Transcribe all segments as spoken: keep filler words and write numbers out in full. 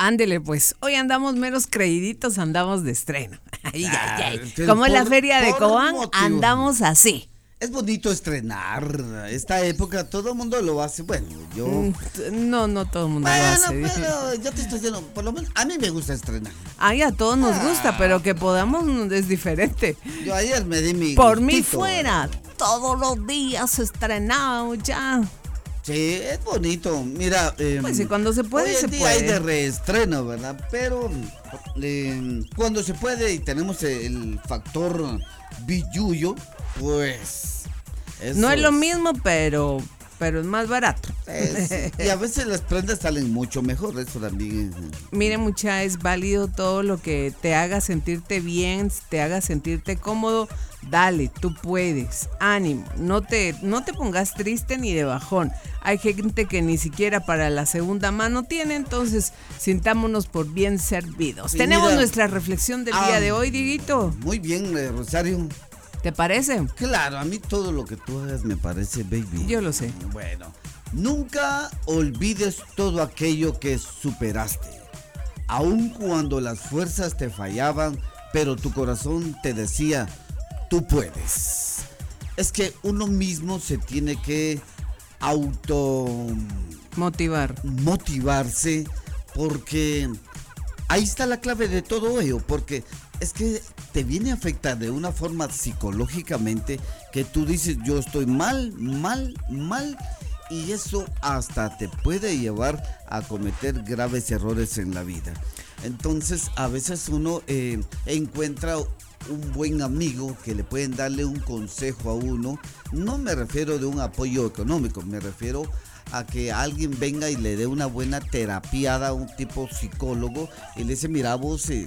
Ándele, pues, hoy andamos menos creíditos, andamos de estreno. Ay, Ah, ay, ay. que Como en la por- feria de por Cobán, motivo. andamos así. Es bonito estrenar. Esta época todo el mundo lo hace. Bueno, yo. Mm, No, no todo el mundo lo Bueno, hace. pero yo te estoy diciendo, por lo menos a mí me gusta estrenar. Ay, a todos nos gusta, Ah. pero que podamos mm, es diferente. Yo ayer me di mi. Por mí gustito. fuera, todos los días estrenado ya. Sí, es bonito. Mira, eh, Pues sí, cuando se puede, hoy en se día puede. hay de reestreno, ¿verdad? Pero eh, cuando se puede y tenemos el factor billuyo, pues. eso No es lo mismo, pero, pero es más barato. es- y a veces las prendas salen mucho mejor, eso también. Mire, mucha, es válido todo lo que te haga sentirte bien, te haga sentirte cómodo. Dale, tú puedes, ánimo, no te, no te pongas triste ni de bajón. Hay gente que ni siquiera para la segunda mano tiene, entonces sintámonos por bien servidos. Sí, Tenemos mira, nuestra reflexión del ah, día de hoy, Dieguito. Muy bien, eh, Rosario. ¿Te parece? Claro, a mí todo lo que tú hagas me parece, baby. Yo lo sé. Bueno, nunca olvides todo aquello que superaste. Aun cuando las fuerzas te fallaban, pero tu corazón te decía, tú puedes. Es que uno mismo se tiene que auto Motivar. motivarse, porque ahí está la clave de todo ello, porque es que te viene a afectar de una forma psicológicamente que tú dices, yo estoy mal, mal, mal, y eso hasta te puede llevar a cometer graves errores en la vida. Entonces a veces uno eh, encuentra un buen amigo que le pueden darle un consejo a uno. No me refiero de un apoyo económico, me refiero a que alguien venga y le dé una buena terapiada, un tipo psicólogo, y le dice, mira vos, eh,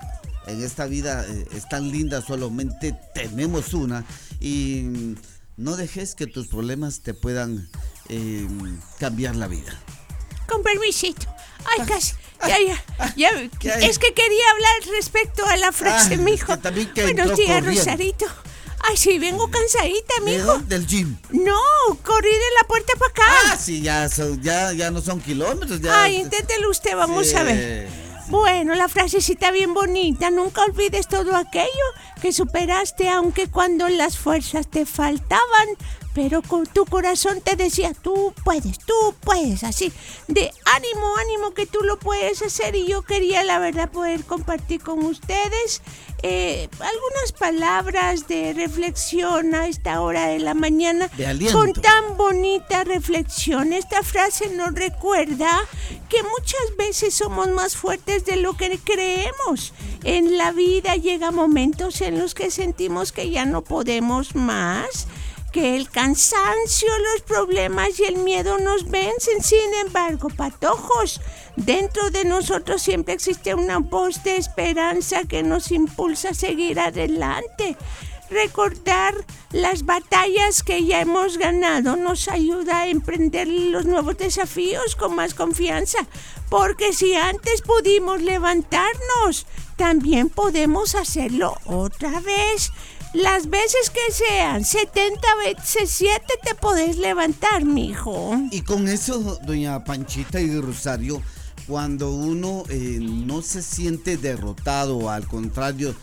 en esta vida eh, es tan linda, solamente tenemos una, y mm, no dejes que tus problemas te puedan eh, cambiar la vida. Con permisito. Ay, casi. Ya, ya, ya. ¿Qué hay? Es que quería hablar respecto a la frase, Ah, mijo. que también que Buenos entró días, corriendo. Rosarito. Ay, sí, vengo cansadita, ¿De mijo. dónde? Del gym. No, corrí de la puerta para acá. Ah, sí, ya, son, ya, ya no son kilómetros. Ya, Ay, inténtelo usted, vamos Sí. a ver. Bueno, la frasecita bien bonita. Nunca olvides todo aquello que superaste, aunque cuando las fuerzas te faltaban, pero con tu corazón te decía, tú puedes, tú puedes, así, de ánimo, ánimo que tú lo puedes hacer. Y yo quería, la verdad, poder compartir con ustedes eh, algunas palabras de reflexión a esta hora de la mañana. De aliento. Con tan bonita reflexión. Esta frase nos recuerda que muchas veces somos más fuertes de lo que creemos. En la vida llega momentos en los que sentimos que ya no podemos más, que el cansancio, los problemas y el miedo nos vencen. Sin embargo, patojos, dentro de nosotros siempre existe una voz de esperanza que nos impulsa a seguir adelante. Recordar las batallas que ya hemos ganado nos ayuda a emprender los nuevos desafíos con más confianza, porque si antes pudimos levantarnos, también podemos hacerlo otra vez. Las veces que sean, setenta veces siete te podés levantar, mijo. Y con eso, doña Panchita y Rosario, cuando uno eh, no se siente derrotado, al contrario,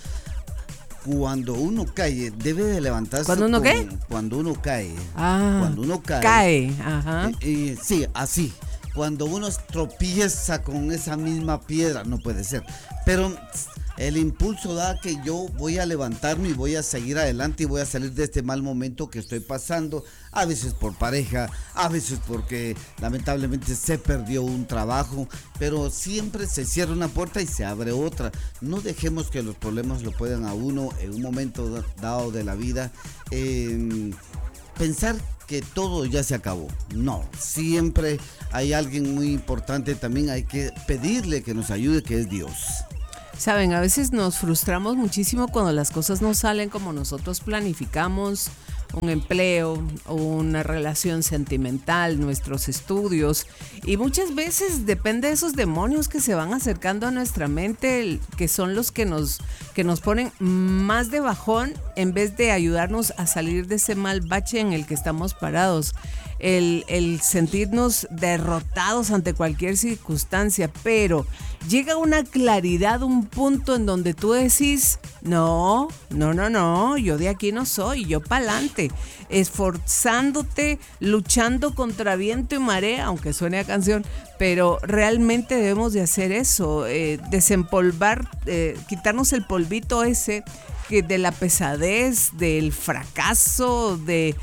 cuando uno cae, debe de levantarse. ¿Cuando uno con- qué? Cuando uno cae. Ah, Cuando uno cae. cae, ajá. Eh, eh, sí, así. Cuando uno tropieza con esa misma piedra, no puede ser. Pero el impulso da que yo voy a levantarme y voy a seguir adelante y voy a salir de este mal momento que estoy pasando. A veces por pareja, a veces porque lamentablemente se perdió un trabajo, pero siempre se cierra una puerta y se abre otra. No dejemos que los problemas lo puedan a uno en un momento dado de la vida eh, pensar que todo ya se acabó. No, siempre hay alguien muy importante, también hay que pedirle que nos ayude, que es Dios. Saben, a veces nos frustramos muchísimo cuando las cosas no salen como nosotros planificamos, un empleo, una relación sentimental, nuestros estudios, y muchas veces depende de esos demonios que se van acercando a nuestra mente, que son los que nos, que nos ponen más de bajón en vez de ayudarnos a salir de ese mal bache en el que estamos parados. el, el sentirnos derrotados ante cualquier circunstancia, pero llega una claridad, un punto en donde tú decís, no, no, no, no, yo de aquí no soy, yo pa'lante, esforzándote, luchando contra viento y marea, aunque suene a canción, pero realmente debemos de hacer eso, eh, desempolvar, eh, quitarnos el polvito ese que de la pesadez, del fracaso, del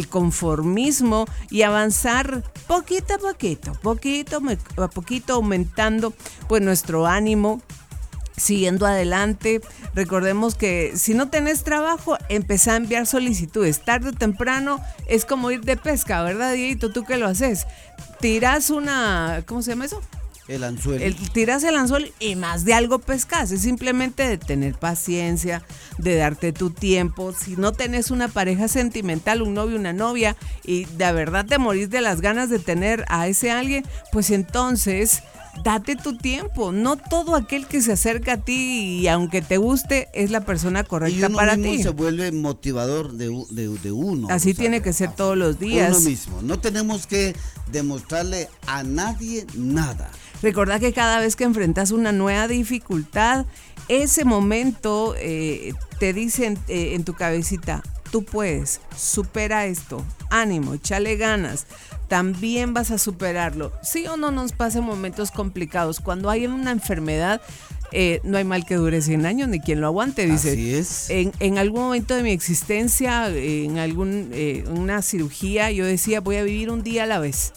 conformismo y avanzar poquito a poquito, poquito a poquito aumentando pues nuestro ánimo, siguiendo adelante. Recordemos que si no tenés trabajo, empezá a enviar solicitudes. Tarde o temprano es como ir de pesca, ¿verdad, Dieguito? ¿Tú qué lo haces? Tirás una, ¿cómo se llama eso? El anzuelo. El, tiras el anzuelo y más de algo pescas. Es simplemente de tener paciencia, de darte tu tiempo. Si no tenés una pareja sentimental, un novio, una novia, y de verdad te morís de las ganas de tener a ese alguien, pues entonces date tu tiempo. No todo aquel que se acerca a ti y aunque te guste es la persona correcta y uno para mismo ti. Se vuelve motivador de, de, de uno. Así o sea, tiene que ser todos los días. Uno mismo. No tenemos que demostrarle a nadie nada. Recordá que cada vez que enfrentas una nueva dificultad, ese momento eh, te dicen eh, en tu cabecita, tú puedes, supera esto, ánimo, échale ganas, también vas a superarlo. Sí o no nos pasen momentos complicados. Cuando hay una enfermedad, eh, no hay mal que dure cien años, ni quien lo aguante, dice. Así es. En, en algún momento de mi existencia, en algún, eh, una cirugía, yo decía, voy a vivir un día a la vez.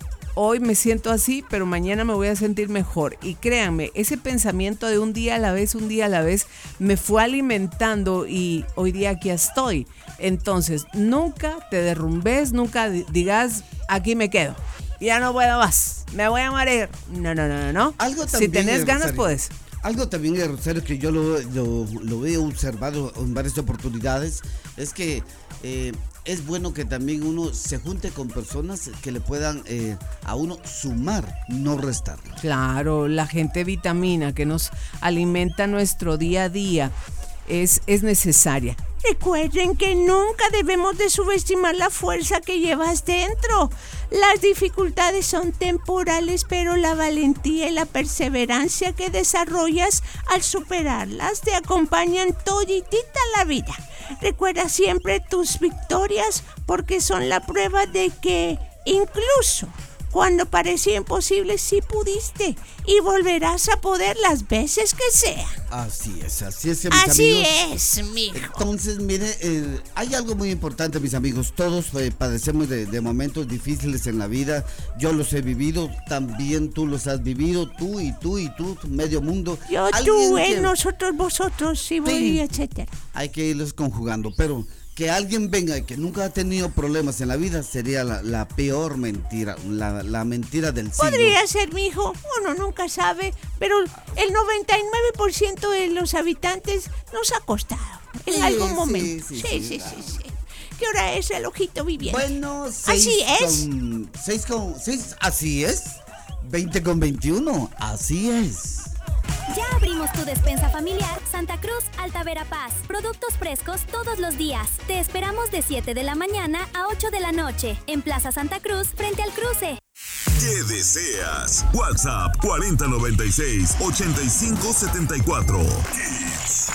Hoy me siento así, pero mañana me voy a sentir mejor. Y créanme, ese pensamiento de un día a la vez, un día a la vez, me fue alimentando y hoy día aquí estoy. Entonces, nunca te derrumbes, nunca digas, aquí me quedo. Ya no puedo más, me voy a morir. No, no, no, no. Algo si también, tenés ganas, Rosario, puedes. Algo también, Rosario, que yo lo, lo, lo he observado en varias oportunidades, es que eh, es bueno que también uno se junte con personas que le puedan eh, a uno sumar, no restar. Claro, la gente vitamina que nos alimenta nuestro día a día es, es necesaria. Recuerden que nunca debemos de subestimar la fuerza que llevas dentro. Las dificultades son temporales, pero la valentía y la perseverancia que desarrollas al superarlas te acompañan toditita la vida. Recuerda siempre tus victorias porque son la prueba de que incluso cuando parecía imposible, sí pudiste y volverás a poder las veces que sean. Así es, así es, mis así amigos. es, mijo. Entonces, mire, eh, hay algo muy importante, mis amigos. Todos eh, padecemos de, de momentos difíciles en la vida. Yo los he vivido, también tú los has vivido, tú y tú y tú, medio mundo. Yo, tú, él, que... nosotros, vosotros, y voy, sí, etcétera. Hay que irlos conjugando, pero que alguien venga y que nunca ha tenido problemas en la vida sería la, la peor mentira, la, la mentira del siglo. Podría ser, mijo, uno nunca sabe, pero el noventa y nueve por ciento de los habitantes nos ha costado en sí, algún momento. Sí, sí, sí. sí, sí, sí. ¿Qué hora es, relojito viviente? Bueno, seis así es. Con, seis con seis, así es. veinte con veintiuno, así es. Ya abrimos tu despensa familiar Santa Cruz Alta Verapaz. Productos frescos todos los días. Te esperamos de siete de la mañana a ocho de la noche en Plaza Santa Cruz frente al cruce. ¿Qué deseas? WhatsApp cuarenta noventa y seis, ochenta y cinco setenta y cuatro. Kids.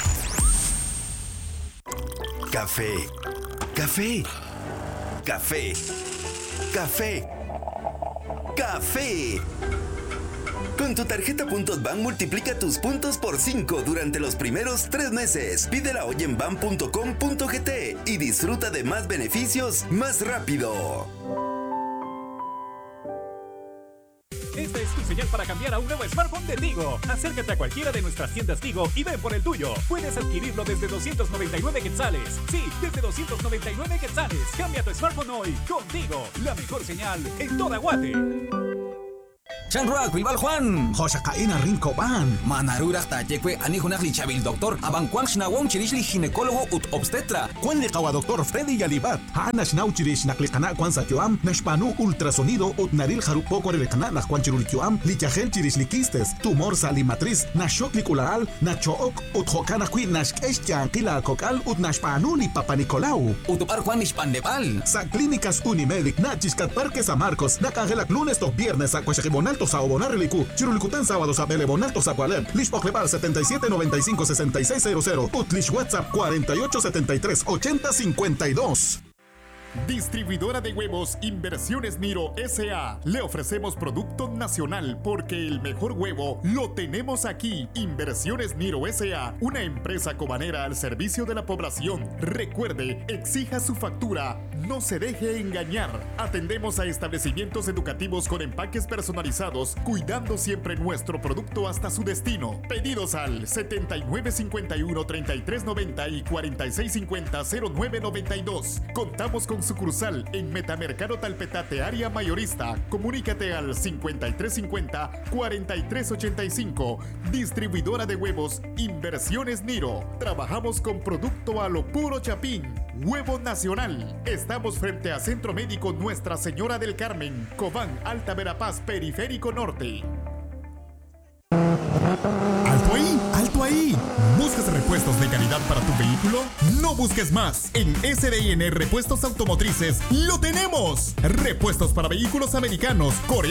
Café. Café. Café. Café. Café. Con tu tarjeta Puntos Ban multiplica tus puntos por cinco durante los primeros tres meses. Pídela hoy en ban punto com punto gt y disfruta de más beneficios más rápido. Esta es tu señal para cambiar a un nuevo smartphone de Tigo. Acércate a cualquiera de nuestras tiendas Tigo y ven por el tuyo. Puedes adquirirlo desde doscientos noventa y nueve quetzales. Sí, desde doscientos noventa y nueve quetzales. Cambia tu smartphone hoy con Tigo, la mejor señal en toda Guate. Chanruak, Wilbal Juan. Joshakaina Rincoban. Manarurak Tayekwe, Anihunak Lichabil Doctor, Abanquan Shnawon Chirishli ginecólogo ut obstetra. Juan Licawa Doctor Freddy Yalibat. Hanash Nauchirish Naklikana Kwan Sakyoam, Nashpanu ultrasonido ut Naril Jarupo Corelekana Nakwan Chirulkyoam, Lichahel Chirishlikistes, tumor salimatriz, Nashok Likulaal, Nachook ut Hokana Qui Nashkeshtia Kila Kokal ut Nashpanu ni Papa Nicolau. Utupar Juan Nishpandebal. Sa Clínicas Unimedic, Nachiscat Parque San Marcos, Nakangelak lunes to viernes a Cuachajibonalto Sao Bonareliku, Chirulicutan sábados a Belebonalto Zacualep, Lishpoclepal setenta y siete noventa y cinco sesenta y seis cero cero, Utlish WhatsApp cuarenta y ocho setenta y tres ochenta cincuenta y dos. Distribuidora de huevos Inversiones Niro S A Le ofrecemos producto nacional porque el mejor huevo lo tenemos aquí. Inversiones Niro S A, una empresa cobanera al servicio de la población. Recuerde, exija su factura, no se deje engañar. Atendemos a establecimientos educativos con empaques personalizados, cuidando siempre nuestro producto hasta su destino. Pedidos al setenta y nueve cincuenta y uno treinta y tres noventa y cuarenta y seis cincuenta cero nueve noventa y dos. Contamos con sucursal en Metamercado Talpetate, área mayorista. Comunícate al cincuenta y tres cincuenta cuarenta y tres ochenta y cinco. Distribuidora de huevos Inversiones Niro. Trabajamos con producto a lo puro chapín. Huevo nacional. Estamos frente a Centro Médico Nuestra Señora del Carmen, Cobán, Alta Verapaz, Periférico Norte. ¡Alto ahí! ¡Alto ahí! ¿Buscas repuestos de calidad para tu vehículo? No busques más. En S D I N Repuestos Automotrices lo tenemos. Repuestos para vehículos americanos, coreanos,